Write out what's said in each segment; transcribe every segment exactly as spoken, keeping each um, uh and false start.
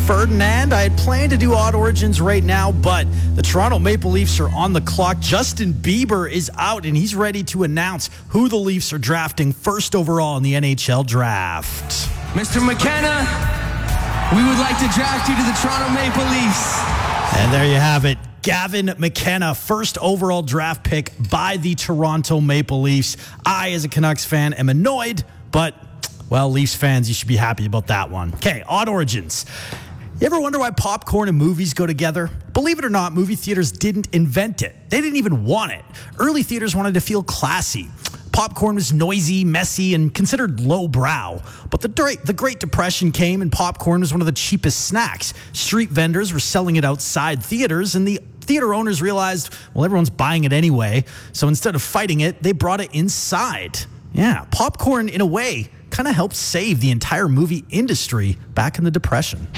Ferdinand. I had planned to do Odd Origins right now, but the Toronto Maple Leafs are on the clock. Justin Bieber is out, and he's ready to announce who the Leafs are drafting first overall in the N H L draft. Mister McKenna, we would like to draft you to the Toronto Maple Leafs. And there you have it. Gavin McKenna, first overall draft pick by the Toronto Maple Leafs. I, as a Canucks fan, am annoyed, but, well, Leafs fans, you should be happy about that one. Okay, Odd Origins. You ever wonder why popcorn and movies go together? Believe it or not, movie theaters didn't invent it. They didn't even want it. Early theaters wanted to feel classy. Popcorn was noisy, messy, and considered lowbrow. But the, the Great Depression came, and popcorn was one of the cheapest snacks. Street vendors were selling it outside theaters, and the theater owners realized, well, everyone's buying it anyway. So instead of fighting it, they brought it inside. Yeah, popcorn, in a way, kind of helped save the entire movie industry back in the Depression.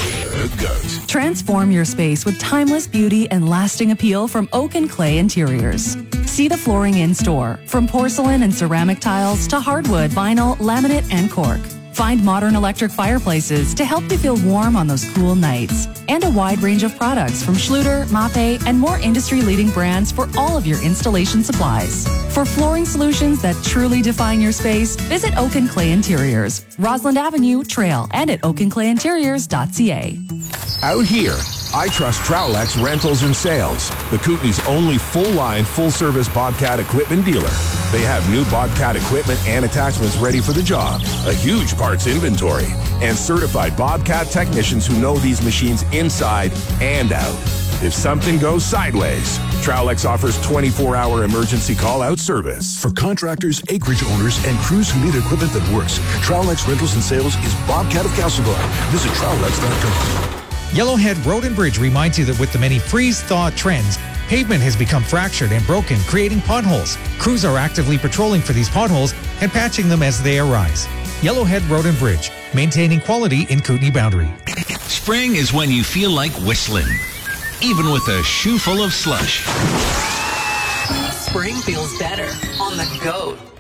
Transform your space with timeless beauty and lasting appeal from Oak and Clay Interiors. See the flooring in store, from porcelain and ceramic tiles to hardwood, vinyl, laminate, and cork. Find modern electric fireplaces to help you feel warm on those cool nights. And a wide range of products from Schluter, Mape, and more industry-leading brands for all of your installation supplies. For flooring solutions that truly define your space, visit Oak and Clay Interiors, Roslyn Avenue, Trail, and at oak and clay interiors dot c a. Out here, I trust Trowlex Rentals and Sales, the Kootenay's only full-line, full-service Bobcat equipment dealer. They have new Bobcat equipment and attachments ready for the job, a huge parts inventory, and certified Bobcat technicians who know these machines inside and out. If something goes sideways, Trowlex offers twenty-four hour emergency call-out service. For contractors, acreage owners, and crews who need equipment that works, Trowlex Rentals and Sales is Bobcat of Castlegar. Visit Trowlex dot com. Yellowhead Road and Bridge reminds you that with the many freeze-thaw trends, pavement has become fractured and broken, creating potholes. Crews are actively patrolling for these potholes and patching them as they arise. Yellowhead Road and Bridge, maintaining quality in Kootenay Boundary. Spring is when you feel like whistling, even with a shoe full of slush. Spring feels better on the go.